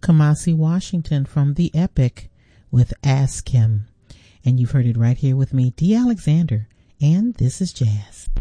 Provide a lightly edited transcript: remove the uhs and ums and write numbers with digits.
Kamasi Washington from The Epic with Ask Him. And you've heard it right here with me, Dee Alexander, and this is Jazz.